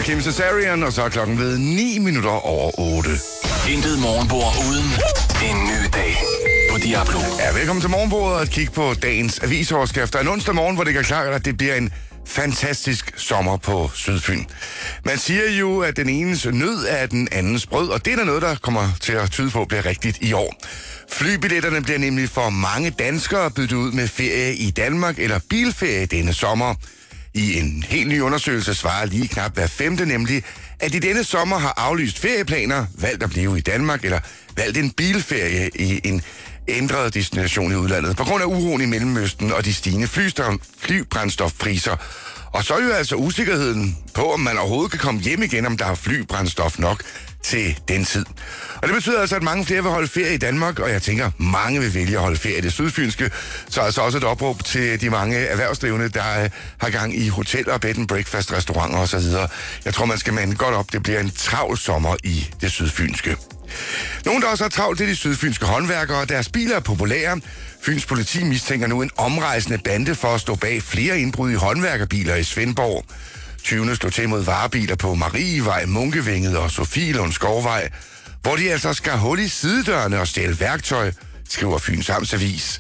er Kim Cesarian, og så er klokken ved 9 minutter over 8. Intet morgenbord uden en ny dag på Diablo. Ja, velkommen til morgenbordet og et kig på dagens avisoverskrifter. En onsdag morgen, hvor det kan klart, at det bliver en fantastisk sommer på Sydfyn. Man siger jo, at den enes nød er den andens brød, og det er der noget, der kommer til at tyde på bliver rigtigt i år. Flybilletterne bliver nemlig for mange danskere byttet ud med ferie i Danmark eller bilferie denne sommer. I en helt ny undersøgelse svarer lige knap hver femte nemlig, at de denne sommer har aflyst ferieplaner, valgt at blive i Danmark eller valgt en bilferie i en ændret destination i udlandet på grund af uroen i Mellemøsten og de stigende flybrændstofpriser. Og så er jo altså usikkerheden på, om man overhovedet kan komme hjem igen, om der er flybrændstof nok til den tid. Og det betyder altså, at mange flere vil holde ferie i Danmark, og jeg tænker, mange vil vælge at holde ferie i det sydfynske. Så altså også et opråb til de mange erhvervsdrivende, der har gang i hoteller, bed and breakfast, restauranter osv. Jeg tror, man skal mande godt op. Det bliver en travl sommer i det sydfynske. Nogle, der også har travlt, det er de sydfynske håndværkere. Deres biler er populære. Fyns politi mistænker nu en omrejsende bande for at stå bag flere indbrud i håndværkerbiler i Svendborg. 20. slog til mod varebiler på Marievej, Munkevænget og Sofielund Skovvej, hvor de altså skar hul i sidedørene og stjæle værktøj, skriver Fyns Amtsavis.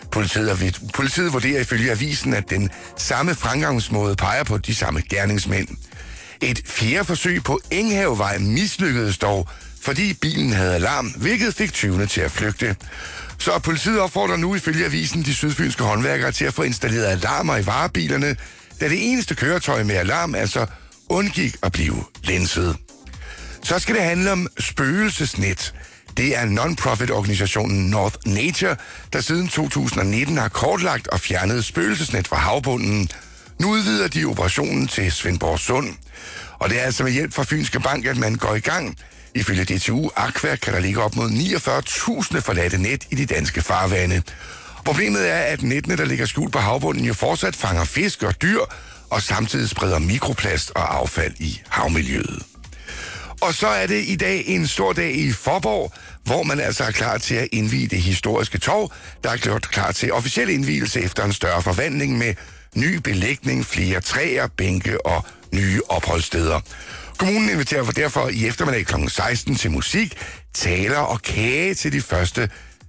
Politiet vurderer ifølge avisen, at den samme fremgangsmåde peger på de samme gerningsmænd. Et fjerde forsøg på Enghavevej mislykkedes dog, fordi bilen havde alarm, hvilket fik 20'erne til at flygte. Så politiet opfordrer nu ifølge avisen de sydfynske håndværkere til at få installeret alarmer i varebilerne, da det eneste køretøj med alarm altså undgik at blive lænset. Så skal det handle om spøgelsesnet. Det er non-profit-organisationen North Nature, der siden 2019 har kortlagt og fjernet spøgelsesnet fra havbunden. Nu udvider de operationen til Svendborg Sund. Og det er altså med hjælp fra Fynske Bank, at man går i gang. Ifølge DTU Aqua kan der ligge op mod 49.000 forladte net i de danske farvande. Problemet er, at nettene, der ligger skjult på havbunden, jo fortsat fanger fisk og dyr, og samtidig spreder mikroplast og affald i havmiljøet. Og så er det i dag en stor dag i Faaborg, hvor man altså er klar til at indvie det historiske torv, der er gjort klar til officiel indvielse efter en større forvandling med ny belægning, flere træer, bænke og nye opholdssteder. Kommunen inviterer derfor i eftermiddag kl. 16 til musik, taler og kage til de første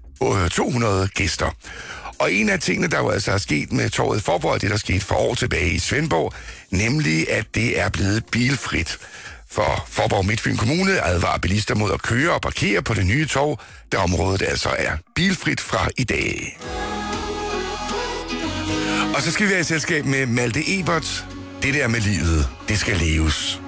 200 gæster. Og en af tingene, der jo altså er sket med torvet i Faaborg, er det, der skete for år tilbage i Svendborg, nemlig at det er blevet bilfrit. For Faaborg Midtfyn Kommune advarer bilister mod at køre og parkere på det nye torv, da området altså er bilfrit fra i dag. Og så skal vi være i selskab med Malte Ebert. Det der med livet, det skal leves.